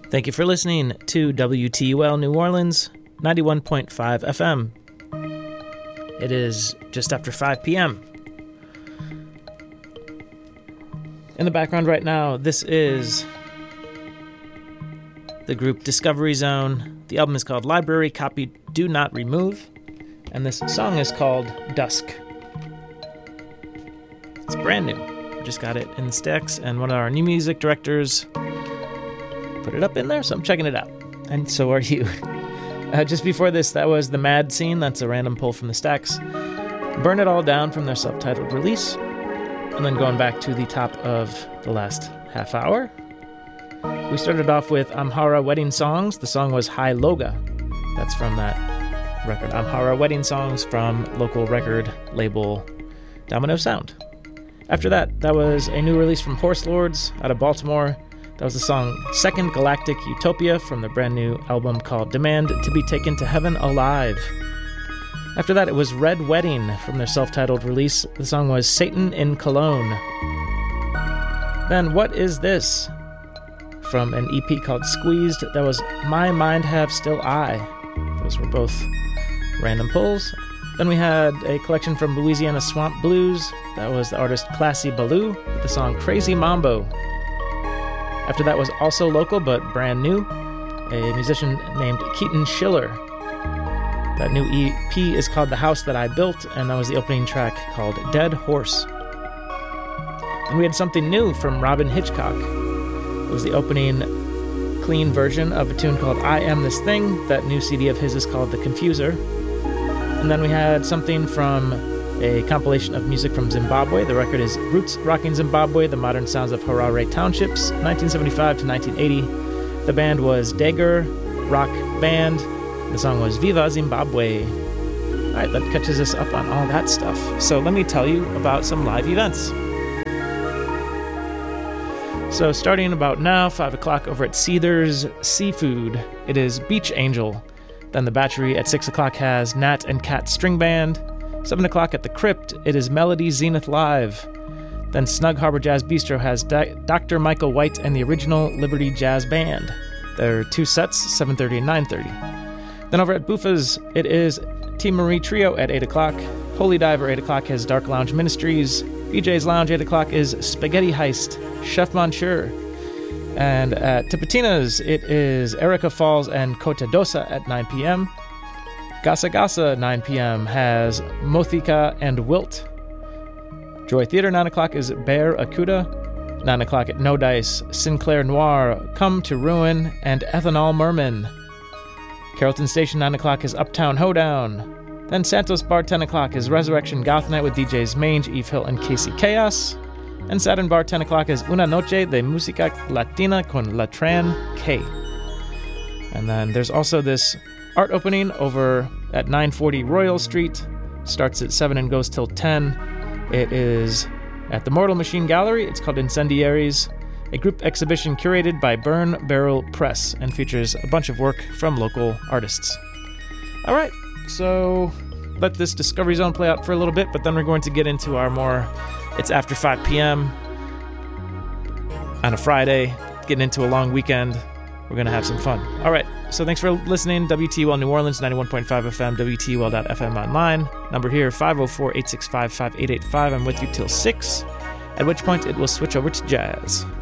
Thank you for listening to WTUL New Orleans, 91.5 FM. It is just after 5 p.m. In the background right now, this is the group Discovery Zone. The album is called Library Copy Do Not Remove, and this song is called Dusk. It's brand new. We just got it in the sticks, and one of our new music directors put it up in there, so I'm checking it out. And so are you. Just before this, that was The Mad Scene. That's a random pull from the stacks. Burn It All Down from their self-titled release. And then going back to the top of the last half hour, we started off with Amhara Wedding Songs. The song was High Loga. That's from that record, Amhara Wedding Songs, from local record label Domino Sound. After that, that was a new release from Horse Lords out of Baltimore. That was the song Second Galactic Utopia from the brand new album called Demand to Be Taken to Heaven Alive. After that, it was Red Wedding from their self-titled release. The song was Satan in Cologne. Then What Is This? From an EP called Squeezed. That was My Mind Have Still I. Those were both random pulls. Then we had a collection from Louisiana Swamp Blues. That was the artist Classy Baloo with the song Crazy Mambo. After that was also local but brand new, a musician named Keaton Schiller. That new EP is called The House That I Built, and that was the opening track called Dead Horse. Then we had something new from Robin Hitchcock. It was the opening clean version of a tune called I Am This Thing. That new CD of his is called The Confuser. And then we had something from a compilation of music from Zimbabwe. The record is Roots Rocking Zimbabwe, The Modern Sounds of Harare Townships, 1975 to 1980. The band was Dagger Rock Band. The song was Viva Zimbabwe. All right, that catches us up on all that stuff. So let me tell you about some live events. So starting about now, 5 o'clock over at Seether's Seafood, it is Beach Angel. Then the Battery at 6 o'clock has Nat and Cat String Band. 7 o'clock at the Crypt, it is Melody Zenith Live. Then Snug Harbor Jazz Bistro has Dr. Michael White and the Original Liberty Jazz Band. There are 2 sets, 7:30 and 9:30. Then over at Bufa's, it is Team Marie Trio at 8 o'clock. Holy Diver, 8 o'clock, has Dark Lounge Ministries. BJ's Lounge, 8 o'clock, is Spaghetti Heist, Chef Monsieur. And at Tipitina's, it is Erica Falls and Kota Dosa at 9 p.m. Gasa Gasa, 9 p.m., has Mothika and Wilt. Joy Theater, 9 o'clock, is Bear Akuda. 9 o'clock at No Dice, Sinclair Noir, Come to Ruin, and Ethanol Merman. Carrollton Station, 9 o'clock, is Uptown Hoedown. Then Santos Bar, 10 o'clock, is Resurrection Goth Night with DJs Mange, Eve Hill, and Casey Chaos. And Saturn Bar, 10 o'clock, is Una Noche de Música Latina con Latran K. And then there's also this art opening over at 940 Royal Street. Starts at 7 and goes till 10. It is at the Mortal Machine Gallery. It's called Incendiaries, a group exhibition curated by Burn Barrel Press and features a bunch of work from local artists. All right, so let this Discovery Zone play out for a little bit, but then we're going to get into our more, it's after 5 p.m. on a Friday, getting into a long weekend. We're going to have some fun. All right, so thanks for listening. WTUL New Orleans, 91.5 FM, WTUL.FM online. Number here, 504-865-5885. I'm with you till 6, at which point it will switch over to jazz.